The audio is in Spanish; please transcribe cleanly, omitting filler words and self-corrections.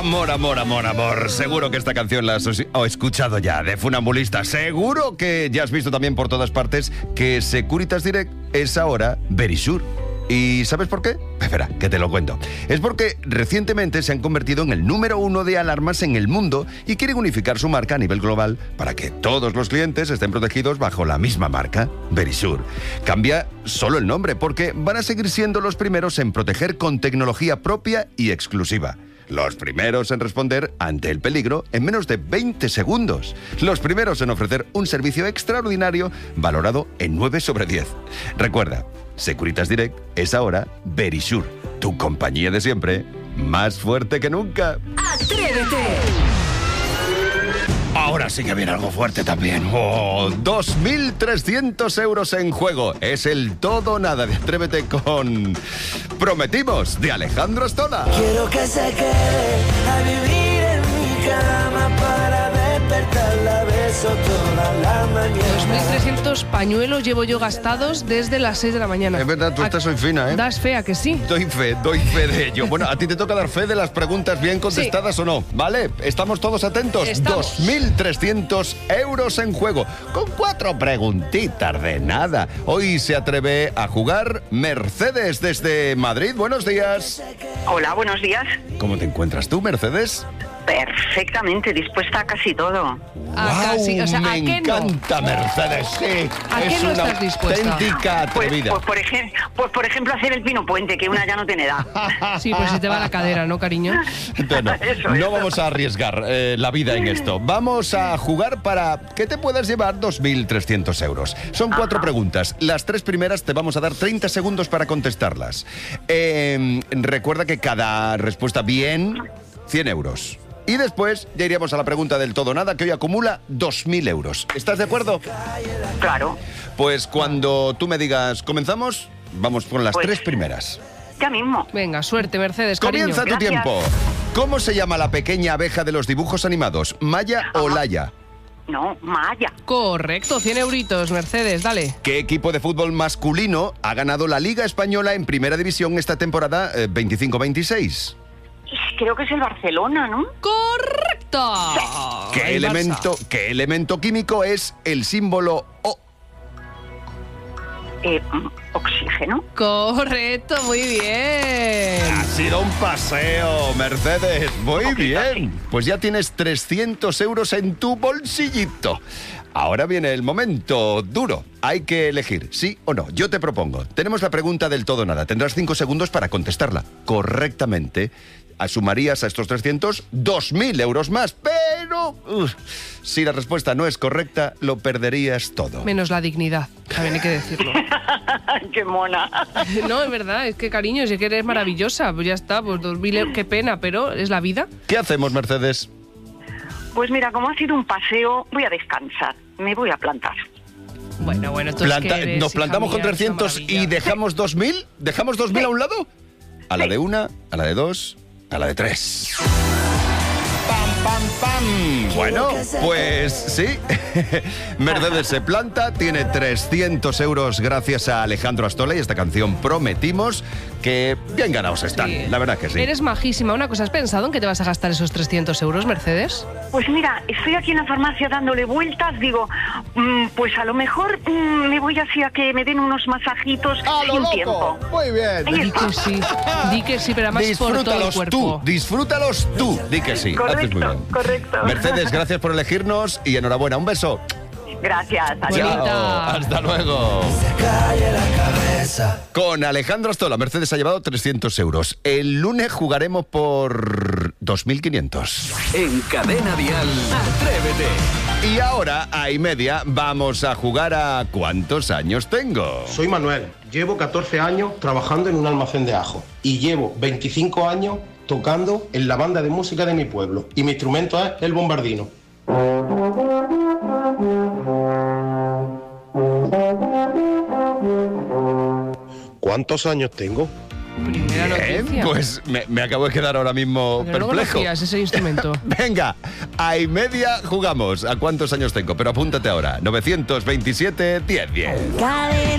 Amor, amor, amor, amor. Seguro que esta canción la has escuchado ya, de Funambulista. Seguro que ya has visto también por todas partes que Securitas Direct es ahora Verisure. ¿Y sabes por qué? Espera, que te lo cuento. Es porque recientemente se han convertido en el número 1 de alarmas en el mundo y quieren unificar su marca a nivel global para que todos los clientes estén protegidos bajo la misma marca, Verisure. Cambia solo el nombre porque van a seguir siendo los primeros en proteger con tecnología propia y exclusiva. Los primeros en responder ante el peligro en menos de 20 segundos. Los primeros en ofrecer un servicio extraordinario valorado en 9 sobre 10. Recuerda, Securitas Direct es ahora Verisure, tu compañía de siempre, más fuerte que nunca. ¡Atrévete! Ahora sí que viene algo fuerte también. ¡Oh! 2.300 euros en juego. Es el todo o nada de Atrévete con Prometimos, de Alejandro Stola. Quiero que se quede a vivir en mi cama para despertarla, beso toda la mañana. 2.300 pañuelos llevo yo gastados desde las 6 de la mañana. Es verdad, tú estás hoy fina, ¿eh? Das fe, ¿a que sí? Doy fe de ello. Bueno, a ti te toca dar fe de las preguntas bien contestadas, sí, o no, ¿vale? ¿Estamos todos atentos? Estamos. 2.300 euros en juego, con 4 preguntitas de nada. Hoy se atreve a jugar Mercedes desde Madrid. Buenos días. Hola, buenos días. ¿Cómo te encuentras tú, Mercedes? Perfectamente, dispuesta a casi todo. Casi, o sea, me ¿a qué no? encanta, Mercedes, sí. ¿A qué es no una estás dispuesta? auténtica atrevida. Pues por ejemplo, hacer el pino puente, que una ya no tiene edad. Sí, pues si te va la cadera, ¿no, cariño? Entonces, no vamos a arriesgar la vida en esto. Vamos a jugar para que te puedas llevar 2.300 euros. Son 4 preguntas. Las 3 primeras te vamos a dar 30 segundos para contestarlas. Recuerda que cada respuesta bien, 100 euros. Y después ya iríamos a la pregunta del todo nada, que hoy acumula 2.000 euros. ¿Estás de acuerdo? Claro. Pues cuando tú me digas comenzamos, vamos con las 3 primeras. Ya mismo. Venga, suerte, Mercedes, Comienza cariño. tu tiempo. ¿Cómo se llama la pequeña abeja de los dibujos animados? ¿Maya o Laia? No, Maya. Correcto, 100 euritos, Mercedes, dale. ¿Qué equipo de fútbol masculino ha ganado la Liga Española en Primera División esta temporada 25-26? Creo que es el Barcelona, ¿no? ¡Correcto! ¿Qué elemento químico es el símbolo O? Oxígeno. Correcto, muy bien. Ha sido un paseo, Mercedes. Muy bien. Pues ya tienes 300 euros en tu bolsillito. Ahora viene el momento duro. Hay que elegir, sí o no. Yo te propongo. Tenemos la pregunta del todo o nada. Tendrás 5 segundos para contestarla correctamente. Sumarías a estos 300 2.000 euros más, pero si la respuesta no es correcta, lo perderías todo. Menos la dignidad, también hay que decirlo. ¡Qué mona! No, es verdad, es que cariño, si que eres maravillosa, pues ya está, pues 2.000, qué pena, pero es la vida. ¿Qué hacemos, Mercedes? Pues mira, como ha sido un paseo, voy a descansar, me voy a plantar. Bueno, entonces ¿nos plantamos con 300 y dejamos 2.000? ¿Dejamos 2.000 a un lado? A la de una, a la de dos, a la de 3. ¡Pam, pam, pam! Bueno, pues sí. Mercedes se planta, tiene 300 euros gracias a Alejandro Stola y esta canción Prometimos, que bien ganados están, Sí. la verdad que sí. Eres majísima. Una cosa, ¿has pensado en que te vas a gastar esos 300 euros, Mercedes? Pues mira, estoy aquí en la farmacia dándole vueltas, digo, pues a lo mejor me voy así a que me den unos masajitos sin tiempo. Muy bien. Ahí Di que sí, pero además por todo el cuerpo. Disfrútalos tú, di que sí. Haces muy bien. Correcto. Mercedes, gracias por elegirnos y enhorabuena. Un beso. Gracias, adiós. Bonita. Chao, hasta luego. Se cae la cabeza. Con Alejandro Stola, Mercedes ha llevado 300 euros. El lunes jugaremos por 2.500. En Cadena Dial, Atrévete. Y ahora, a y media, vamos a jugar a ¿cuántos años tengo? Soy Manuel, llevo 14 años trabajando en un almacén de ajo y llevo 25 años tocando en la banda de música de mi pueblo y mi instrumento es el bombardino. ¿Cuántos años tengo? Primera noticia. Pues me acabo de quedar ahora mismo Porque no perplejo. conocías ese instrumento. Venga, a y media jugamos. ¿A cuántos años tengo? Pero apúntate ahora. 927 1010.